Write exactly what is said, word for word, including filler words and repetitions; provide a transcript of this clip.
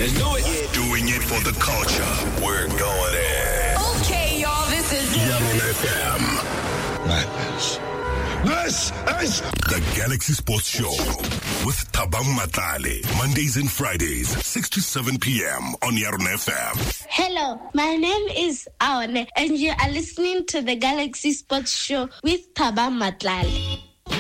Let's do it. Doing it for the culture. We're going in. Okay, y'all, this is Yaron F M. Madness. This is the Galaxy Sports Show with Thabang Matlale. Mondays and Fridays, six to seven p.m. on Yaron F M. Hello, my name is Aone, and you are listening to the Galaxy Sports Show with Thabang Matlale.